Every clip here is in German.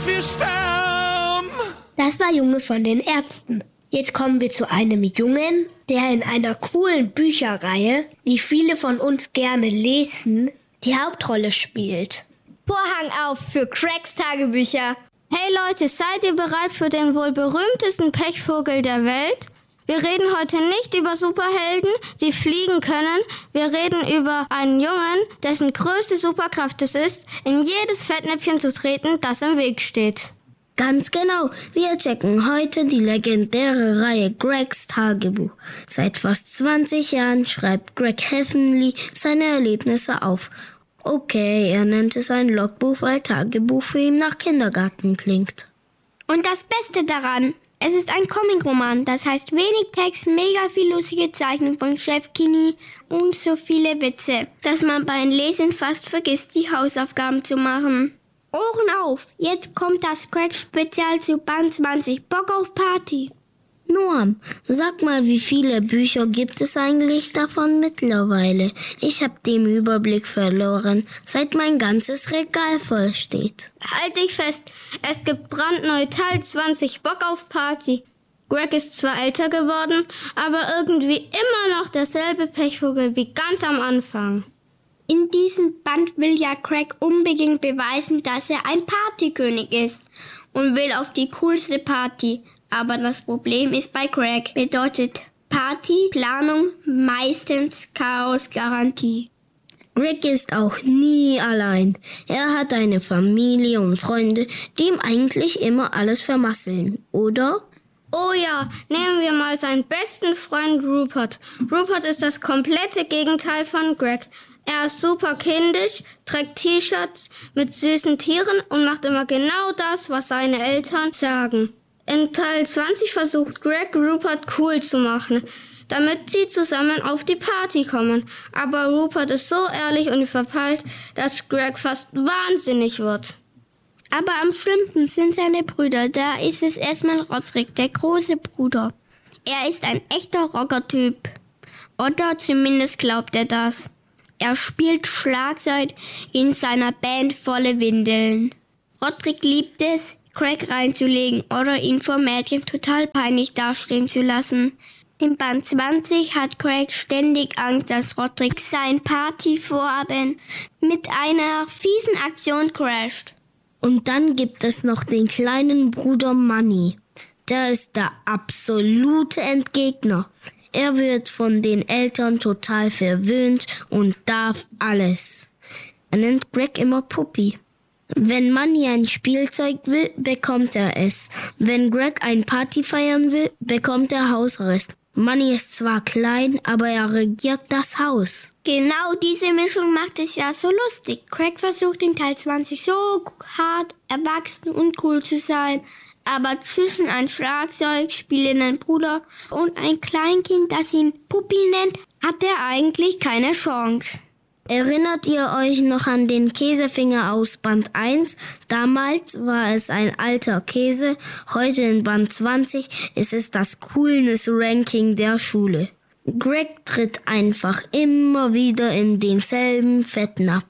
wir sterben. Das war Junge von den Ärzten. Jetzt kommen wir zu einem Jungen, der in einer coolen Bücherreihe, die viele von uns gerne lesen, die Hauptrolle spielt. Vorhang auf für Craigs Tagebücher. Hey Leute, seid ihr bereit für den wohl berühmtesten Pechvogel der Welt? Wir reden heute nicht über Superhelden, die fliegen können. Wir reden über einen Jungen, dessen größte Superkraft es ist, in jedes Fettnäpfchen zu treten, das im Weg steht. Ganz genau, wir checken heute die legendäre Reihe Craigs Tagebuch. Seit fast 20 Jahren schreibt Craig Heavenly seine Erlebnisse auf. Okay, er nennt es ein Logbuch, weil Tagebuch für ihn nach Kindergarten klingt. Und das Beste daran, es ist ein Comicroman, das heißt wenig Text, mega viel lustige Zeichnungen von Chef Kinney und so viele Witze, dass man beim Lesen fast vergisst, die Hausaufgaben zu machen. Ohren auf, jetzt kommt das Craig-Spezial zu Band 20, Bock auf Party. Noam, sag mal, wie viele Bücher gibt es eigentlich davon mittlerweile? Ich habe den Überblick verloren, seit mein ganzes Regal voll steht. Halt dich fest, es gibt brandneu Teil 20, Bock auf Party. Craig ist zwar älter geworden, aber irgendwie immer noch derselbe Pechvogel wie ganz am Anfang. In diesem Band will ja Craig unbedingt beweisen, dass er ein Partykönig ist und will auf die coolste Party. Aber das Problem ist, bei Craig bedeutet Partyplanung meistens Chaos-Garantie. Craig ist auch nie allein. Er hat eine Familie und Freunde, die ihm eigentlich immer alles vermasseln, oder? Oh ja, nehmen wir mal seinen besten Freund Rupert. Rupert ist das komplette Gegenteil von Craig. Er ist super kindisch, trägt T-Shirts mit süßen Tieren und macht immer genau das, was seine Eltern sagen. In Teil 20 versucht Craig, Rupert cool zu machen, damit sie zusammen auf die Party kommen. Aber Rupert ist so ehrlich und verpeilt, dass Craig fast wahnsinnig wird. Aber am schlimmsten sind seine Brüder. Da ist es erstmal Roderick, der große Bruder. Er ist ein echter Rockertyp. Oder zumindest glaubt er das. Er spielt Schlagzeug in seiner Band Volle Windeln. Roderick liebt es, Craig reinzulegen oder ihn vor Mädchen total peinlich dastehen zu lassen. Im Band 20 hat Craig ständig Angst, dass Roderick sein Partyvorhaben mit einer fiesen Aktion crasht. Und dann gibt es noch den kleinen Bruder Manny. Der ist der absolute Entgegner. Er wird von den Eltern total verwöhnt und darf alles. Er nennt Craig immer Puppy. Wenn Manny ein Spielzeug will, bekommt er es. Wenn Craig ein Party feiern will, bekommt er Hausarrest. Manny ist zwar klein, aber er regiert das Haus. Genau diese Mischung macht es ja so lustig. Craig versucht in Teil 20 so hart, erwachsen und cool zu sein. Aber zwischen ein Schlagzeug spielenden Bruder und ein Kleinkind, das ihn Puppi nennt, hat er eigentlich keine Chance. Erinnert ihr euch noch an den Käsefinger aus Band 1? Damals war es ein alter Käse, heute in Band 20 ist es das Coolness-Ranking der Schule. Craig tritt einfach immer wieder in denselben Fettnapf.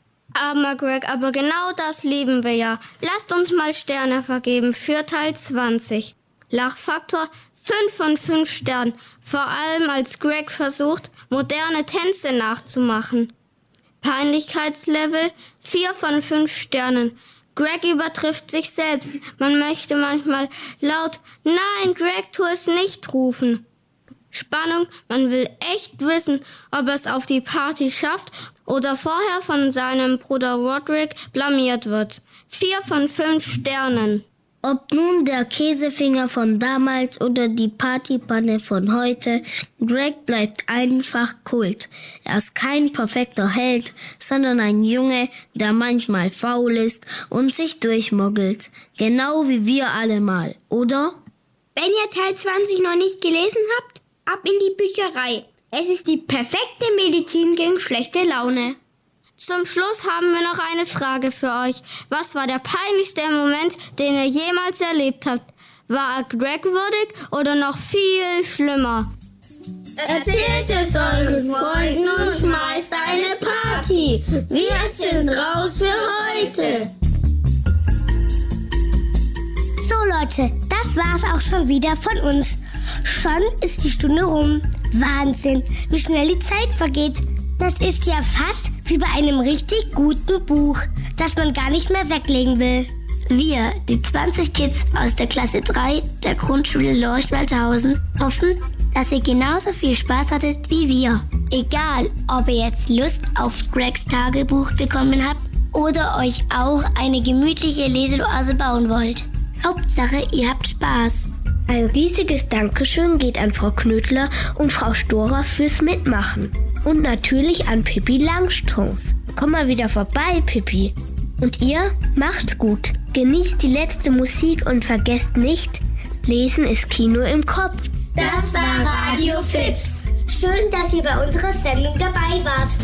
Aber Craig, aber genau das lieben wir ja. Lasst uns mal Sterne vergeben für Teil 20. Lachfaktor 5 von 5 Sternen, vor allem als Craig versucht, moderne Tänze nachzumachen. Peinlichkeitslevel 4 von 5 Sternen. Craig übertrifft sich selbst. Man möchte manchmal laut "Nein, Craig, tu es nicht" rufen. Spannung, man will echt wissen, ob er es auf die Party schafft oder vorher von seinem Bruder Roderick blamiert wird. 4 von 5 Sternen. Ob nun der Käsefinger von damals oder die Partypanne von heute, Craig bleibt einfach Kult. Er ist kein perfekter Held, sondern ein Junge, der manchmal faul ist und sich durchmoggelt. Genau wie wir alle mal, oder? Wenn ihr Teil 20 noch nicht gelesen habt, ab in die Bücherei. Es ist die perfekte Medizin gegen schlechte Laune. Zum Schluss haben wir noch eine Frage für euch. Was war der peinlichste Moment, den ihr jemals erlebt habt? War er Craig würdig oder noch viel schlimmer? Erzählt es euren Freunden und schmeißt eine Party. Wir sind raus für heute. Leute, das war's auch schon wieder von uns. Schon ist die Stunde rum. Wahnsinn, wie schnell die Zeit vergeht. Das ist ja fast wie bei einem richtig guten Buch, das man gar nicht mehr weglegen will. Wir, die 20 Kids aus der Klasse 3 der Grundschule Lorch-Waldhausen, hoffen, dass ihr genauso viel Spaß hattet wie wir. Egal, ob ihr jetzt Lust auf Gregs Tagebuch bekommen habt oder euch auch eine gemütliche Leseoase bauen wollt. Hauptsache, ihr habt Spaß. Ein riesiges Dankeschön geht an Frau Knödler und Frau Storer fürs Mitmachen. Und natürlich an Pippi Langstrumpf. Komm mal wieder vorbei, Pippi. Und ihr, macht's gut. Genießt die letzte Musik und vergesst nicht, Lesen ist Kino im Kopf. Das war Radio Fips. Schön, dass ihr bei unserer Sendung dabei wart.